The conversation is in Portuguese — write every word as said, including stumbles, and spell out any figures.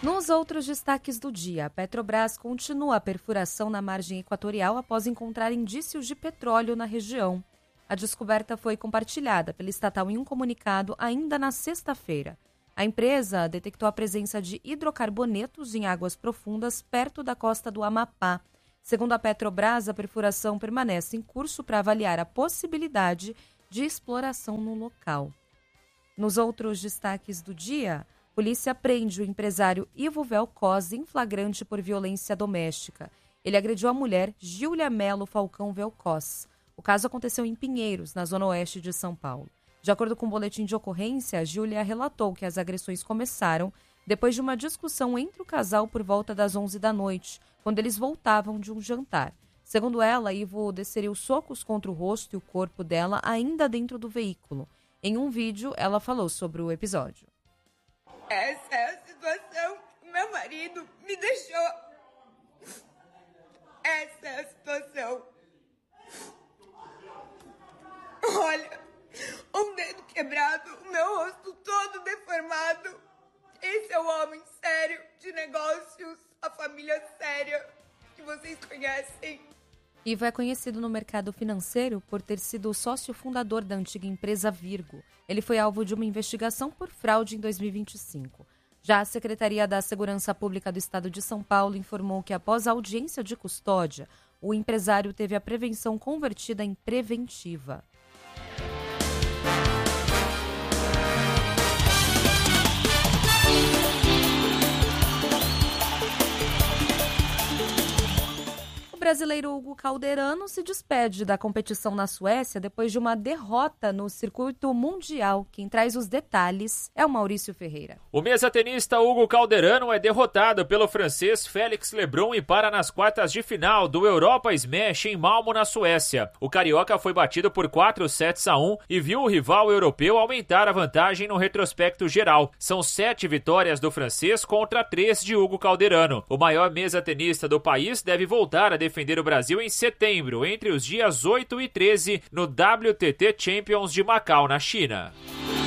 Nos outros destaques do dia, a Petrobras continua a perfuração na margem equatorial após encontrar indícios de petróleo na região. A descoberta foi compartilhada pela estatal em um comunicado ainda na sexta-feira. A empresa detectou a presença de hidrocarbonetos em águas profundas perto da costa do Amapá. Segundo a Petrobras, a perfuração permanece em curso para avaliar a possibilidade de exploração no local. Nos outros destaques do dia, a polícia prende o empresário Ivo Velcos em flagrante por violência doméstica. Ele agrediu a mulher Gíulia Melo Falcão Velcos. O caso aconteceu em Pinheiros, na zona oeste de São Paulo. De acordo com o boletim de ocorrência, Gíulia relatou que as agressões começaram depois de uma discussão entre o casal por volta das onze da noite, quando eles voltavam de um jantar. Segundo ela, Ivo desferiu socos contra o rosto e o corpo dela ainda dentro do veículo. Em um vídeo, ela falou sobre o episódio. Essa é a situação que meu marido me deixou. Essa é a situação. Olha, um dedo quebrado, o meu rosto todo deformado. Esse é o homem sério de negócios, a família séria que vocês conhecem. Ivo é conhecido no mercado financeiro por ter sido o sócio fundador da antiga empresa Virgo. Ele foi alvo de uma investigação por fraude em dois mil e vinte e cinco. Já a Secretaria da Segurança Pública do Estado de São Paulo informou que, após a audiência de custódia, o empresário teve a prevenção convertida em preventiva. O brasileiro Hugo Calderano se despede da competição na Suécia depois de uma derrota no circuito mundial. Quem traz os detalhes é o Maurício Ferreira. O mesa-tenista Hugo Calderano é derrotado pelo francês Félix Lebrun e para nas quartas de final do Europa Smash em Malmo, na Suécia. O carioca foi batido por quatro sets a um e viu o rival europeu aumentar a vantagem no retrospecto geral. São sete vitórias do francês contra três de Hugo Calderano. O maior mesa-tenista do país deve voltar a defender defender o Brasil em setembro, entre os dias oito e treze, no W T T Champions de Macau, na China.